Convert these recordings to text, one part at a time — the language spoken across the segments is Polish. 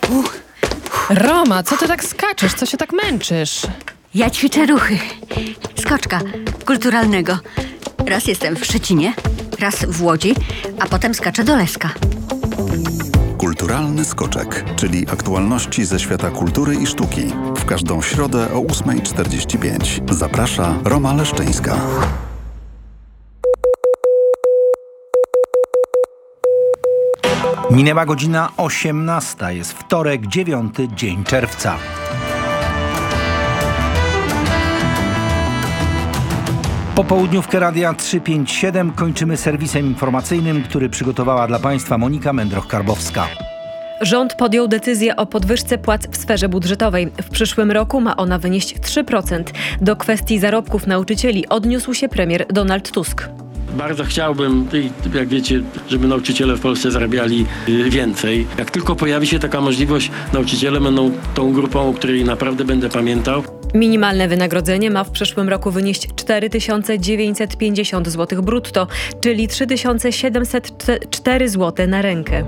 Roma, co ty tak skaczesz? Co się tak męczysz? Ja ćwiczę ruchy. Skoczka kulturalnego. Raz jestem w Szczecinie, raz w Łodzi, a potem skaczę do Leska. Kulturalny skoczek, czyli aktualności ze świata kultury i sztuki. W każdą środę o 8:45. Zaprasza Roma Leszczyńska. Minęła godzina 18. Jest wtorek, 9 dzień czerwca. Popołudniówkę Radia 357 kończymy serwisem informacyjnym, który przygotowała dla Państwa Monika Mędroch-Karbowska. Rząd podjął decyzję o podwyżce płac w sferze budżetowej. W przyszłym roku ma ona wynieść 3%. Do kwestii zarobków nauczycieli odniósł się premier Donald Tusk. Bardzo chciałbym, jak wiecie, żeby nauczyciele w Polsce zarabiali więcej. Jak tylko pojawi się taka możliwość, nauczyciele będą tą grupą, o której naprawdę będę pamiętał. Minimalne wynagrodzenie ma w przyszłym roku wynieść 4950 zł brutto, czyli 3704 zł na rękę.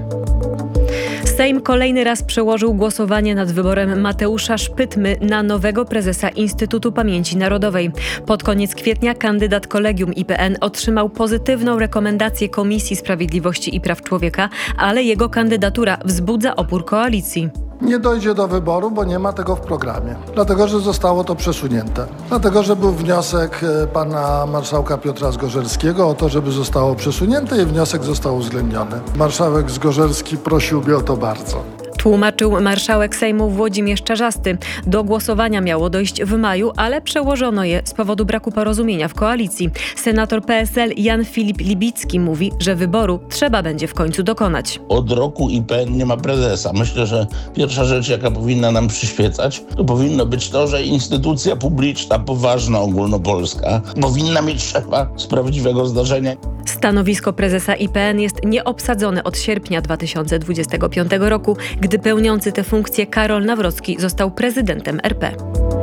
Sejm kolejny raz przełożył głosowanie nad wyborem Mateusza Szpytmy na nowego prezesa Instytutu Pamięci Narodowej. Pod koniec kwietnia kandydat Kolegium IPN otrzymał pozytywną rekomendację Komisji Sprawiedliwości i Praw Człowieka, ale jego kandydatura wzbudza opór koalicji. Nie dojdzie do wyboru, bo nie ma tego w programie. Dlatego, że zostało to przesunięte. Dlatego, że był wniosek pana marszałka Piotra Zgorzelskiego o to, żeby zostało przesunięte i wniosek został uwzględniony. Marszałek Zgorzelski prosiłby o to bardzo. Tłumaczył marszałek Sejmu Włodzimierz Czarzasty. Do głosowania miało dojść w maju, ale przełożono je z powodu braku porozumienia w koalicji. Senator PSL Jan Filip Libicki mówi, że wyboru trzeba będzie w końcu dokonać. Od roku IPN nie ma prezesa. Myślę, że pierwsza rzecz, jaka powinna nam przyświecać, to powinno być to, że instytucja publiczna, poważna, ogólnopolska, powinna mieć szefa z prawdziwego zdarzenia. Stanowisko prezesa IPN jest nieobsadzone od sierpnia 2025 roku, gdy pełniący tę funkcję Karol Nawrocki został prezydentem RP.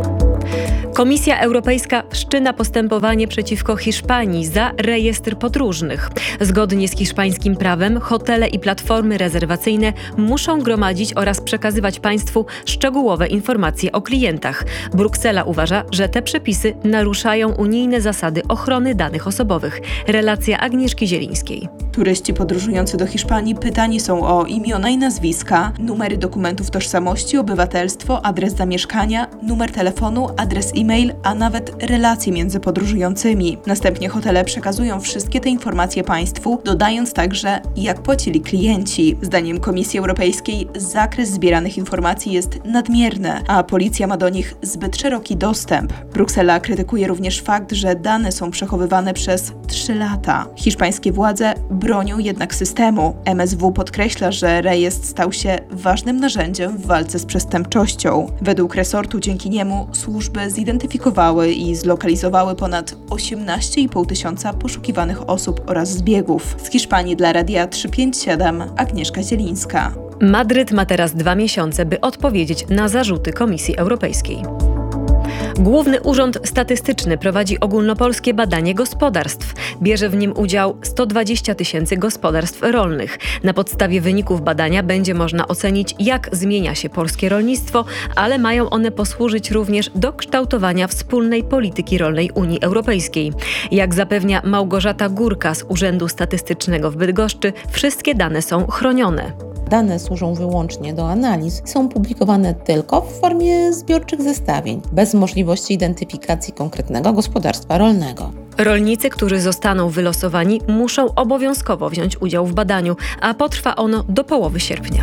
Komisja Europejska wszczyna postępowanie przeciwko Hiszpanii za rejestr podróżnych. Zgodnie z hiszpańskim prawem hotele i platformy rezerwacyjne muszą gromadzić oraz przekazywać państwu szczegółowe informacje o klientach. Bruksela uważa, że te przepisy naruszają unijne zasady ochrony danych osobowych. Relacja Agnieszki Zielińskiej. Turyści podróżujący do Hiszpanii pytani są o imiona i nazwiska, numery dokumentów tożsamości, obywatelstwo, adres zamieszkania, numer telefonu, adres e-mail, a nawet relacje między podróżującymi. Następnie hotele przekazują wszystkie te informacje państwu, dodając także, jak płacili klienci. Zdaniem Komisji Europejskiej zakres zbieranych informacji jest nadmierny, a policja ma do nich zbyt szeroki dostęp. Bruksela krytykuje również fakt, że dane są przechowywane przez 3 lata. Hiszpańskie władze bronią jednak systemu. MSW podkreśla, że rejestr stał się ważnym narzędziem w walce z przestępczością. Według resortu dzięki niemu służby zidentyfikowały i zlokalizowały ponad 18,5 tysiąca poszukiwanych osób oraz zbiegów. Z Hiszpanii dla Radia 357 Agnieszka Zielińska. Madryt ma teraz 2 miesiące, by odpowiedzieć na zarzuty Komisji Europejskiej. Główny Urząd Statystyczny prowadzi ogólnopolskie badanie gospodarstw. Bierze w nim udział 120 tysięcy gospodarstw rolnych. Na podstawie wyników badania będzie można ocenić, jak zmienia się polskie rolnictwo, ale mają one posłużyć również do kształtowania wspólnej polityki rolnej Unii Europejskiej. Jak zapewnia Małgorzata Górka z Urzędu Statystycznego w Bydgoszczy, wszystkie dane są chronione. Dane służą wyłącznie do analiz, są publikowane tylko w formie zbiorczych zestawień, bez możliwości identyfikacji konkretnego gospodarstwa rolnego. Rolnicy, którzy zostaną wylosowani, muszą obowiązkowo wziąć udział w badaniu, a potrwa ono do połowy sierpnia.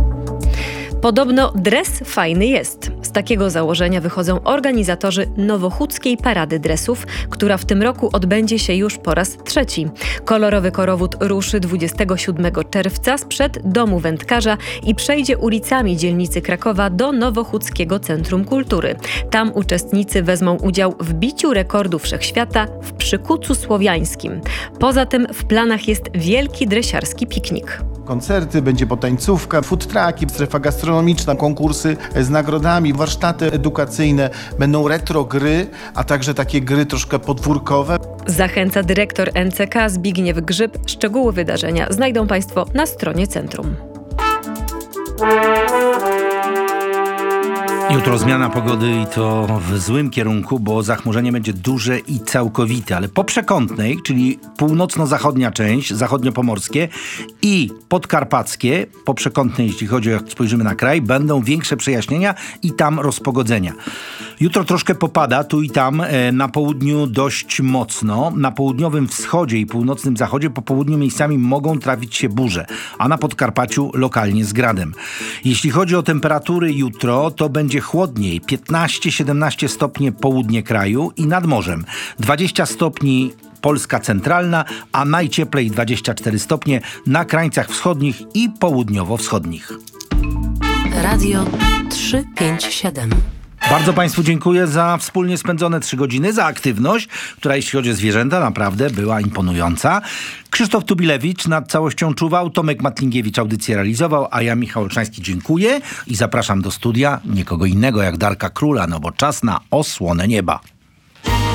Podobno dres fajny jest. Z takiego założenia wychodzą organizatorzy Nowochódzkiej Parady Dresów, która w tym roku odbędzie się już po raz 3. Kolorowy korowód ruszy 27 czerwca sprzed Domu Wędkarza i przejdzie ulicami dzielnicy Krakowa do Nowochódzkiego Centrum Kultury. Tam uczestnicy wezmą udział w biciu rekordu wszechświata w przykucu słowiańskim. Poza tym w planach jest wielki dresiarski piknik. Koncerty, będzie potańcówka, food trucki, strefa gastronomiczna, konkursy z nagrodami, warsztaty edukacyjne, będą retro gry, a także takie gry troszkę podwórkowe. Zachęca dyrektor NCK Zbigniew Grzyb. Szczegóły wydarzenia znajdą Państwo na stronie centrum. Jutro zmiana pogody i to w złym kierunku, bo zachmurzenie będzie duże i całkowite, ale po przekątnej, czyli północno-zachodnia część, zachodniopomorskie i podkarpackie, po przekątnej, jeśli chodzi o jak spojrzymy na kraj, będą większe przejaśnienia i tam rozpogodzenia. Jutro troszkę popada, tu i tam na południu dość mocno, na południowym wschodzie i północnym zachodzie po południu miejscami mogą trafić się burze, a na Podkarpaciu lokalnie z gradem. Jeśli chodzi o temperatury jutro, to będzie chłodniej, 15-17 stopni południe kraju i nad morzem, 20 stopni Polska centralna, a najcieplej 24 stopnie na krańcach wschodnich i południowo-wschodnich. Radio 357. Bardzo Państwu dziękuję za wspólnie spędzone 3 godziny, za aktywność, która jeśli chodzi o zwierzęta naprawdę była imponująca. Krzysztof Tubilewicz nad całością czuwał, Tomek Matlingiewicz audycję realizował, a ja, Michał Olszański, dziękuję i zapraszam do studia nikogo innego jak Darka Króla, no bo czas na osłonę nieba.